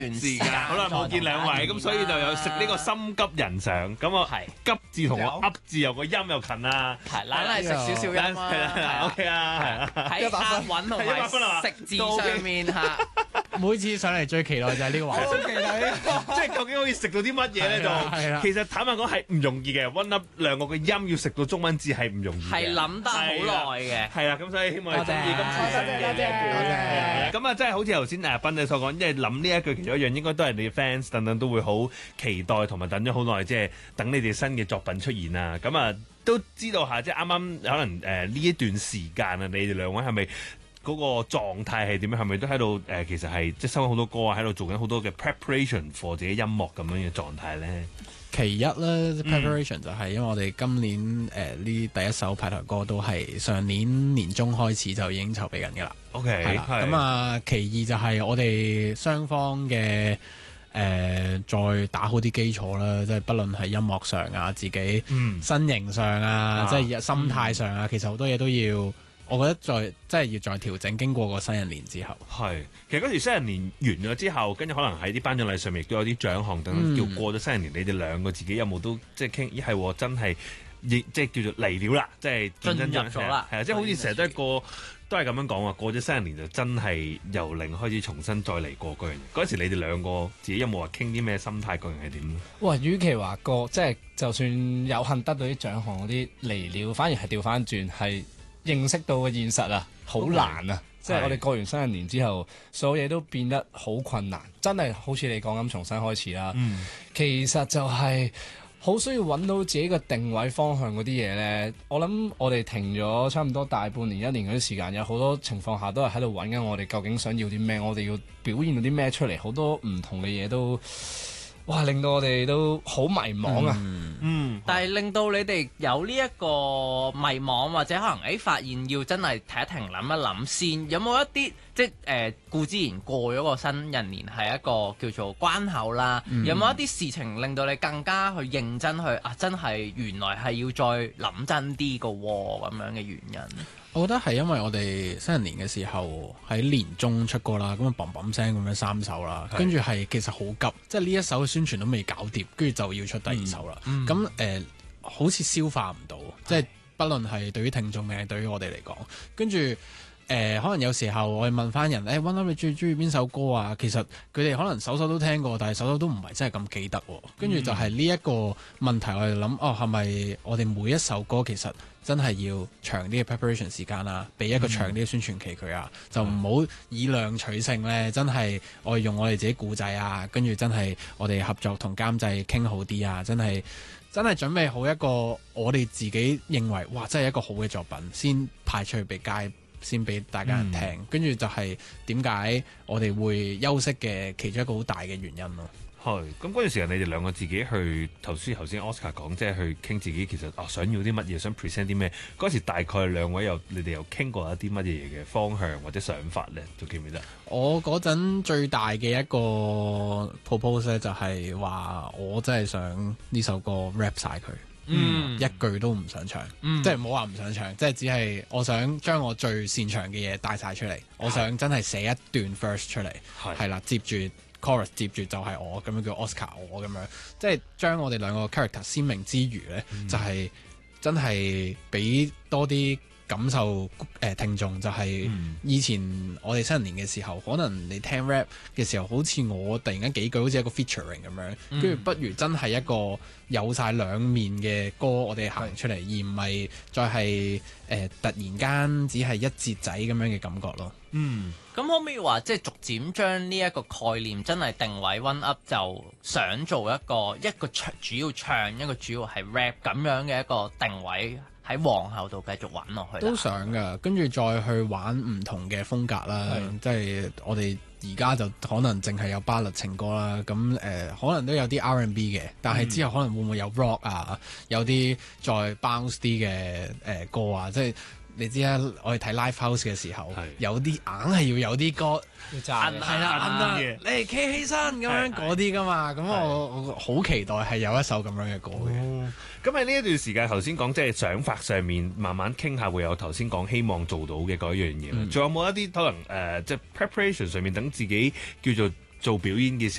時間好啦，冇見兩位，咁所以就有食呢個心急人上，咁我急字同我噏字有個音又近啦， 係懶係食少少音係啦，OK 啊， 喺押韻同埋食字上面嚇。 每次上嚟最期待就係呢個環節， 即係究竟可以食到啲乜嘢咧？就其實坦白講係唔容易嘅，One Up 兩個嘅音要食到中文字係唔容易嘅， 係諗得好耐嘅。 係啦，咁所以希望你中意今次多謝。 咁啊，真係好似頭先斌仔所講，因為諗呢一句其中一樣，應該都係你 fans 等等都會好期待，同埋等咗好耐，即係等你哋新嘅作品出現啦。咁啊，都知道下，即係啱啱可能呢一段時間啊，你哋兩位係咪嗰個狀態係點樣？係咪都喺度其實係即係收緊好多歌啊，喺度做緊好多嘅 preparation for 自己音樂咁樣嘅狀態咧？ 其一咧 preparation 就係因為我哋今年呢第一首派台歌都係上年年中開始就已經籌備緊嘅啦。 OK， 係啦。咁啊，其二就係我哋雙方嘅再打好啲基礎啦，即係不論係音樂上啊，自己身形上啊，即係心態上啊，其實好多嘢都要。我覺得真係要再調整，經過個新人年之後。 係，其實嗰時新人年完咗之後，跟住可能喺啲頒獎禮上面亦都有啲獎項等等，叫過咗新人年，你哋兩個自己有冇都即係傾？咦係真係，即係叫做嚟料啦，即係進入咗啦。 係啊，即係好似成日都係咁樣講話，過咗新人年就真係由零開始重新再嚟過嗰樣嘢。嗰時你哋兩個自己有冇話傾啲咩心態？嗰樣係點咧？ 哇！與其話即係就算有幸得到啲獎項嗰啲嚟料，反而係調翻轉係。認識到嘅現實啊，好難啊！即係我哋過完新人年之後，所有嘢都變得好困難，真係好似你講咁重新開始啦。其實就係好需要揾到自己嘅定位方向嗰啲嘢呢。我諗我哋停咗差唔多大半年、一年嗰啲時間，有好多情況下都係喺度揾緊我哋究竟想要啲咩，我哋要表現到啲咩出嚟，好多唔同嘅嘢都。哇！令到我哋都好迷茫啊。 但係令到你哋有呢一個迷茫，或者可能發現要真係停一停、諗一諗先。有冇一啲即係顧之然過咗個新人年係一個叫做關口啦？有冇一啲事情令到你更加去認真去真係原來係要再諗真啲個咁樣嘅原因？ 我覺得係因為我哋新人年嘅時候喺年中出歌啦，咁啊砰砰聲咁樣3首啦，跟住係其實好急，即係呢一首嘅宣傳都未搞掂，跟住就要出第二首啦。咁好似消化唔到，即係不論係對於聽眾定係對於我哋嚟講，跟住可能有時候我哋問翻人，One Up 你最中意邊首歌啊？其實佢哋可能首都聽過，但係首都唔係真係咁記得。跟住就係呢一個問題，我哋諗係咪我哋每一首歌其實真係要長啲嘅 preparation 時間啊，俾一個長啲嘅宣傳期佢啊，就唔好以量取勝咧。真係我哋用我哋自己故仔啊，跟住真係我哋合作同監製傾好啲啊，真係準備好一個我哋自己認為哇，真係一個好嘅作品，先派出去俾街。先俾大家人聽，跟住就係點解我哋會休息嘅其中一個好大嘅原因咯。 係，咁嗰段時間你哋兩個自己去頭先 Oscar 講，即係去傾自己其實想要啲乜嘢，想 present 啲咩？嗰時大概兩位你哋又傾過一啲乜嘢嘅方向或者想法咧？仲記唔記得？ 我嗰陣最大嘅一個 propose 咧，就係話我真係想呢首歌 rap 晒佢。一句都唔想唱，即係唔好話唔想唱，即係只係我想將我最擅長嘅嘢帶晒出嚟。我想真係寫一段 verse 出嚟，係啦，接住 chorus， 接住就係我咁樣叫 Oscar 我咁樣，即係將我哋兩個 character 鮮明之餘呢，就係真係俾多啲感受聽眾，就係以前我哋新人年嘅時候，可能你聽 rap 嘅時候，好似我突然間幾句好似一個 featuring 咁樣，跟住不如真係一個有晒兩面嘅歌，我哋行出嚟，而唔係再係突然間只係一節仔咁樣嘅感覺咯。 咁可唔可以話即係逐漸將呢一個概念真係定位 One Up， 就想做一個主要唱，一個主要係 rap 咁樣嘅一個定位？喺皇后度繼續玩落去都想㗎，跟住再去玩唔同嘅風格啦，即係我哋而家就可能淨係有巴律情歌啦，咁可能都有啲 R&B 嘅，但係之後可能會唔會有 rock 啊，有啲再 bounce 啲嘅歌啊，即係你知啦，我哋睇 live house 嘅時候，有啲硬係要有啲歌要讚，係啦，你企起身咁樣嗰啲㗎嘛，咁我好期待係有一首咁樣嘅歌嘅。 咁喺呢一段時間，頭先講即係想法上面慢慢傾下，會有頭先講希望做到嘅嗰樣嘢啦。仲有冇一啲可能即係 preparation 上面等自己叫做做表演嘅時候。